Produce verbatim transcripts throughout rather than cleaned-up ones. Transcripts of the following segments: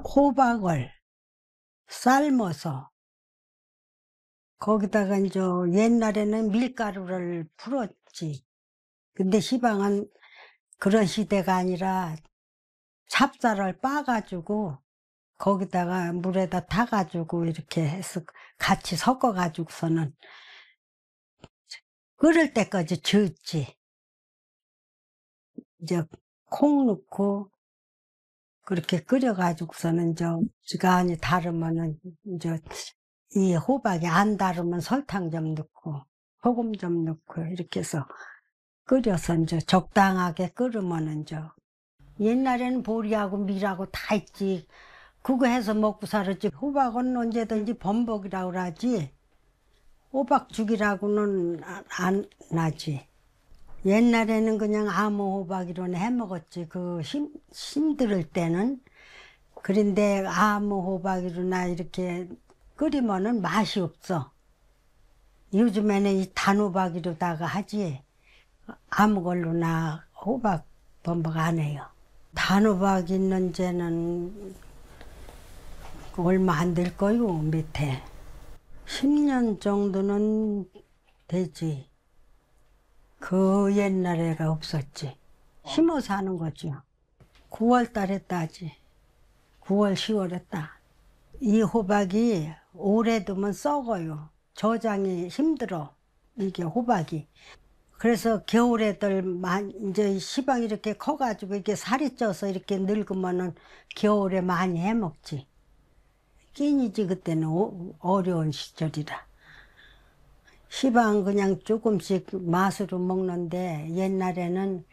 호박을 삶아서 거기다가 이제 옛날에는 밀가루를 풀었지. 근데 시방은 그런 시대가 아니라 찹쌀을 빻아가지고 거기다가 물에다 타가지고 이렇게 해서 같이 섞어가지고서는 끓을 때까지 저었지. 이제 콩 넣고 그렇게 끓여가지고서는 이제 시간이 다르면은 이제 이 호박이 안 다르면 설탕 좀 넣고 소금 좀 넣고 이렇게 해서 끓여서 이제 적당하게 끓으면은 이제 옛날에는 보리하고 밀하고 다 있지. 그거 해서 먹고 살았지. 호박은 언제든지 범벅이라고 그러지. 호박죽이라고는 안 나지. 옛날에는 그냥 아무 호박이로는 해 먹었지. 그 힘, 힘들 때는. 그런데 아무 호박이로나 이렇게 끓이면은 맛이 없어. 요즘에는 이 단호박이로다가 하지. 아무 걸로나 호박 범벅 안 해요. 단호박 있는 데는 얼마 안 될 거요, 밑에. 십 년 정도는 되지. 그 옛날에가 없었지. 심어서 하는 거죠. 구월 달에 따지. 구월, 시월에 따. 이 호박이 오래 두면 썩어요. 저장이 힘들어. 이게 호박이. 그래서 겨울에들 이제 시방 이렇게 커가지고 이렇게 살이 쪄서 이렇게 늙으면은 겨울에 많이 해 먹지. 끼니지 그때는 오, 어려운 시절이라. 시방 그냥 조금씩 맛으로 먹는데 옛날에는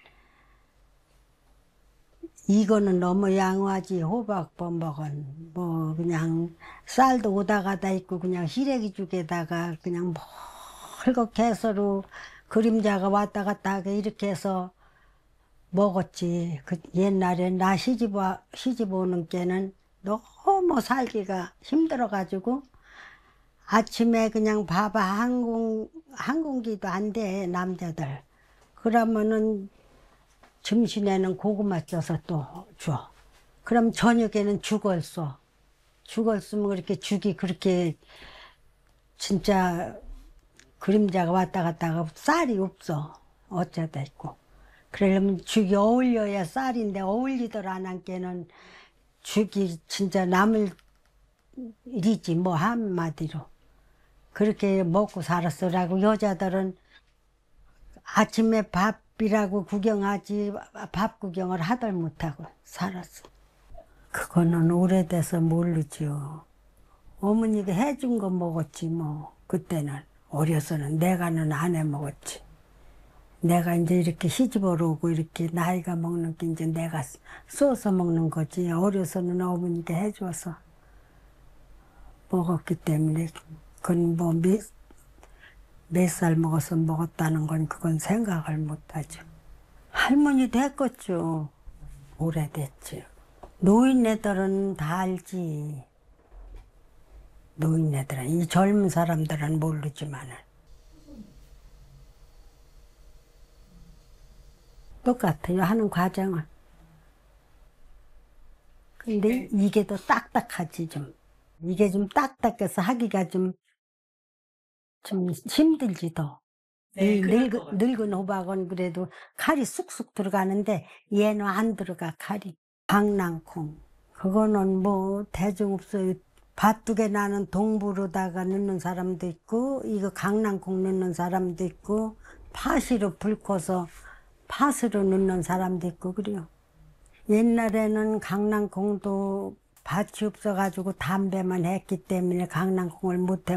이거는 너무 양호하지. 호박 범벅은 뭐 그냥 쌀도 오다 가다 있고 그냥 시래기 죽에다가 그냥 멀겋게 해서로 그림자가 왔다 갔다 하게 이렇게 해서 먹었지. 그 옛날에 나 시집 와 시집 오는 게는 너무 살기가 힘들어가지고 아침에 그냥 밥 한 공, 한 공기도 안 돼, 남자들. 그러면은 점심에는 고구마 쪄서 또 줘. 그럼 저녁에는 죽을 써. 죽을 쓰면 그렇게 죽이 그렇게 진짜 그림자가 왔다 갔다 하고 쌀이 없어. 어쩌다 있고. 그러려면 죽이 어울려야 쌀인데 어울리들 안 한 게는 죽이 진짜 남을 일이지 뭐 한마디로. 그렇게 먹고 살았어라고. 여자들은 아침에 밥이라고 구경하지 밥 구경을 하들 못하고 살았어. 그거는 오래돼서 모르죠. 어머니가 해준 거 먹었지 뭐. 그때는 어려서는 내가는 안 해 먹었지. 내가 이제 이렇게 시집으로 오고 이렇게 나이가 먹는 게 이제 내가 써서 먹는 거지. 어려서는 어머니가 해줘서 먹었기 때문에 그건 뭐 몇 살 먹어서 먹었다는 건 그건 생각을 못하죠. 할머니도 했겠죠. 오래됐죠. 노인네들은 다 알지. 노인네들은. 이 젊은 사람들은 모르지만은. 똑같아요, 하는 과정은. 근데 이게 더 딱딱하지, 좀. 이게 좀 딱딱해서 하기가 좀, 좀 힘들지, 더. 네, 이 그럴 것 늙은, 같아요. 늙은 호박은 그래도 칼이 쑥쑥 들어가는데 얘는 안 들어가, 칼이. 강낭콩. 그거는 뭐 대중 없어요. 밭두개 나는 동부로다가 넣는 사람도 있고, 이거 강낭콩 넣는 사람도 있고, 파시로 불고서 팥으로 넣는 사람도 있고 그래요. 옛날에는 강낭콩도 밭이 없어가지고 담배만 했기 때문에 강낭콩을 못해